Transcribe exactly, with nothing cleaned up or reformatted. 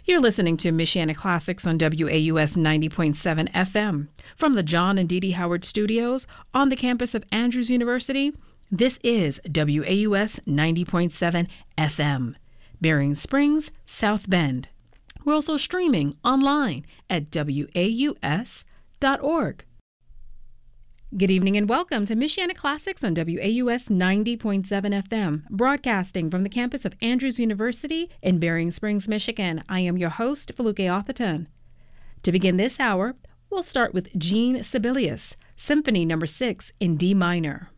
You're listening to Michiana Classics on W A U S ninety point seven F M. From the John and Dee Dee Howard Studios on the campus of Andrews University, this is W A U S ninety point seven F M, Bering Springs, South Bend. We're also streaming online at W A U S dot org. Good evening and welcome to Michiana Classics on W A U S ninety point seven F M, broadcasting from the campus of Andrews University in Bering Springs, Michigan. I am your host, Feluke Atherton. To begin this hour, we'll start with Jean Sibelius, Symphony Number six in D minor.